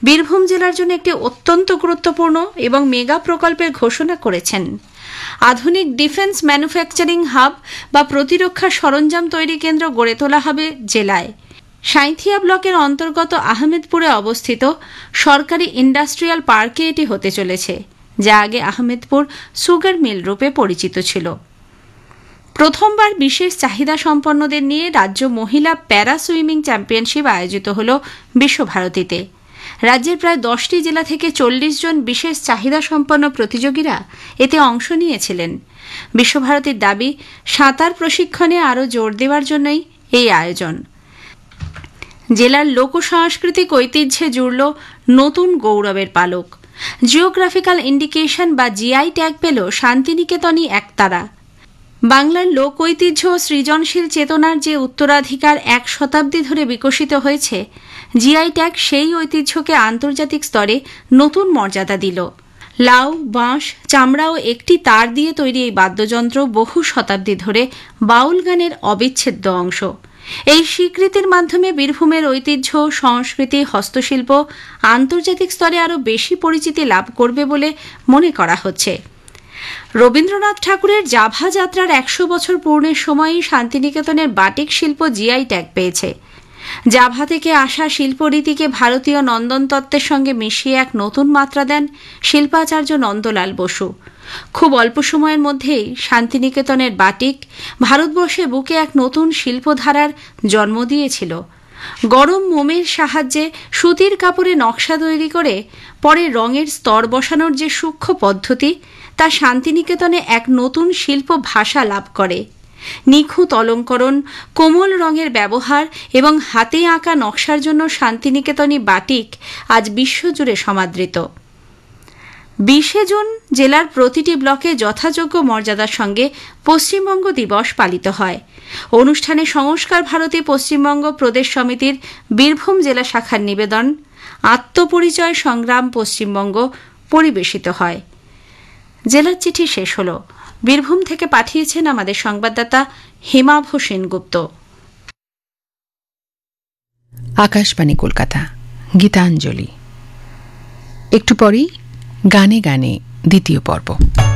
বীরভূম জেলার জন্য একটি অত্যন্ত গুরুত্বপূর্ণ এবং মেগা প্রকল্পের ঘোষণা করেছেন। আধুনিক ডিফেন্স ম্যানুফ্যাকচারিং হাব বা প্রতিরক্ষা সরঞ্জাম তৈরি কেন্দ্র গড়ে তোলা হবে জেলায়। সাঁইথিয়া ব্লকের অন্তর্গত আহমেদপুরে অবস্থিত সরকারি ইন্ডাস্ট্রিয়াল পার্কে এটি হতে চলেছে, যা আগে আহমেদপুর সুগার মিল রূপে পরিচিত ছিল। প্রথমবার বিশেষ চাহিদা সম্পন্নদের নিয়ে রাজ্য মহিলা প্যারা সুইমিং চ্যাম্পিয়নশিপ আয়োজিত হল বিশ্বভারতীতে। রাজ্যের প্রায় 10টি জেলা থেকে 40 জন বিশেষ চাহিদা সম্পন্ন প্রতিযোগীরা এতে অংশ নিয়েছিলেন। বিশ্বভারতীর দাবি, সাঁতার প্রশিক্ষণে আরও জোর দেওয়ার জন্যই এই আয়োজন। জেলার লোকসাংস্কৃতিক ঐতিহ্যে জুড়ল নতুন গৌরবের পালক। জিওগ্রাফিক্যাল ইন্ডিকেশন বা জিআই ট্যাগ পেল শান্তিনিকেতনই একতারা। বাংলার লোক ঐতিহ্য ও সৃজনশীল চেতনার যে উত্তরাধিকার 1 শতাব্দী ধরে বিকশিত হয়েছে, জিআই ট্যাগ সেই ঐতিহ্যকে আন্তর্জাতিক স্তরে নতুন মর্যাদা দিল। লাউ, বাঁশ, চামড়া ও একটি তার দিয়ে তৈরি এই বাদ্যযন্ত্র বহু শতাব্দী ধরে বাউল গানের অবিচ্ছেদ্য অংশ। এই স্বীকৃতির মাধ্যমে বীরভূমের ঐতিহ্য, সংস্কৃতি, হস্তশিল্প আন্তর্জাতিক স্তরে আরও বেশি পরিচিতি লাভ করবে বলে মনে করা হচ্ছে। রবীন্দ্রনাথ ঠাকুরের জাভা যাত্রার 100 বছর পূর্ণের সময়ই শান্তিনিকেতনের বাটিক শিল্প জিআই ট্যাগ পেয়েছে। জাভা থেকে আসা শিল্পরীতিকে ভারতীয় নন্দনতত্ত্বের সঙ্গে মিশিয়ে এক নতুন মাত্রা দেন শিল্পাচার্য নন্দলাল বসু। খুব অল্প সময়ের মধ্যেই শান্তিনিকেতনের বাটিক ভারতবর্ষে বুকে এক নতুন শিল্পধারার জন্ম দিয়েছিল। গরম মোমের সাহায্যে সুতির কাপড়ে নকশা তৈরি করে পরে রঙের স্তর বসানোর যে সূক্ষ্ম পদ্ধতি, তা শান্তিনিকেতনে এক নতুন শিল্প ভাষা লাভ করে। নিখুঁত অলঙ্করণ, কোমল রঙের ব্যবহার এবং হাতে আঁকা নকশার জন্য শান্তিনিকেতনী বাটিক আজ বিশ্বজুড়ে সমাদৃত। 20 জুন জেলার প্রতিটি ব্লকে যথাযোগ্য মর্যাদার সঙ্গে পশ্চিমবঙ্গ দিবস পালিত হয়। অনুষ্ঠানে সংস্কার ভারতী পশ্চিমবঙ্গ প্রদেশ সমিতির বীরভূম জেলা শাখার নিবেদন আত্মপরিচয় সংগ্রাম পশ্চিমবঙ্গ পরিবেশিত হয়। জেলার চিঠি শেষ হল। বীরভূম থেকে পাঠিয়েছেন আমাদের সংবাদদাতা হিমাভ সেনগুপ্ত। আকাশবাণী কলকাতা, গীতাঞ্জলি। একটু পরেই গানে গানে দ্বিতীয় পর্ব।